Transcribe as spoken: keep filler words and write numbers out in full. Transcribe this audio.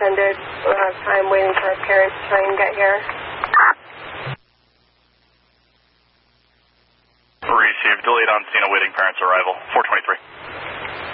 unattended. We'll have time waiting for our parents to try and get here. Received. Delayed on scene awaiting parents' arrival. four twenty-three.